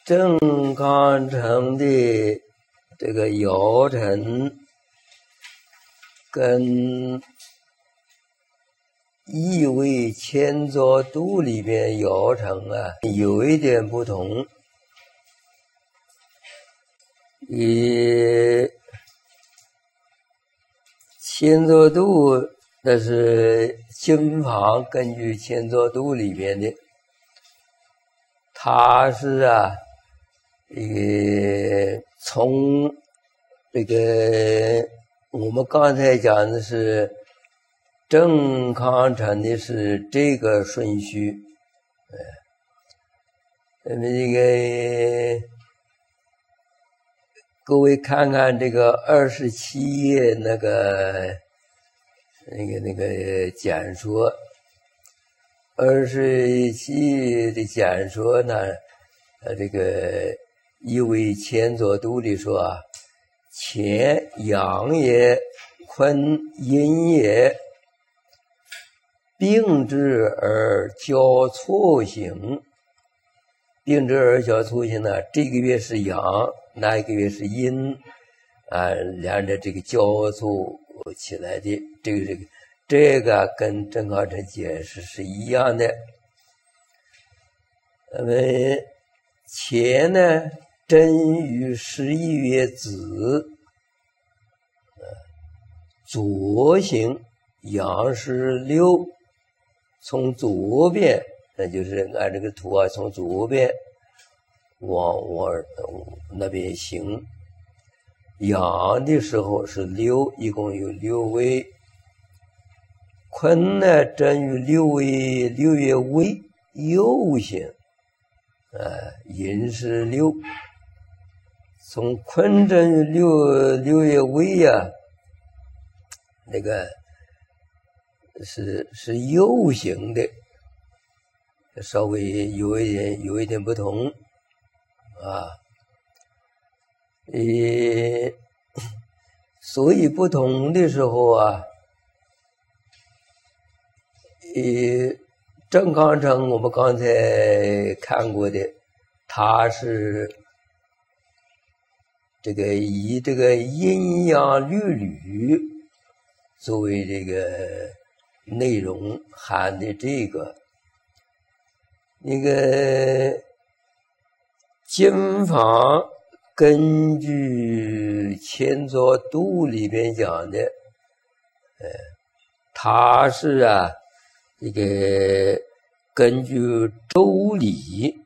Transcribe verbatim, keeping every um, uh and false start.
郑康成的这个姚晨跟意味千作度里边姚晨啊有一点不同。以千作度那是经房根据千作度里边的，它是啊这个从这个我们刚才讲的是郑康成的是这个顺序，那么这个各位看看这个二十七页那个那个那个简说，二十七的简说呢，呃，这个意为千作度里说啊，乾阳也，坤阴也，并之而交错行。并之而交错行呢，这个月是阳，那一个月是阴，啊，两者这个交错起来的，这个这个这个跟郑康成解释是一样的。那么乾呢，真于十一月子，左行，阳是六，从左边，那就是按这个图啊，从左边往往那边行。阳的时候是六，一共有六位。坤呢，真于六位，六月未右行，呃，寅是六。从坤真于六六月未呀、啊，那个是是右行的。稍微有一点有一点不同啊，呃，所以不同的时候啊，呃，郑康成我们刚才看过的，他是这个以这个阴阳律吕作为这个内容含的这个。那个经房根据千作度里边讲的，呃，它是啊，这个根据周礼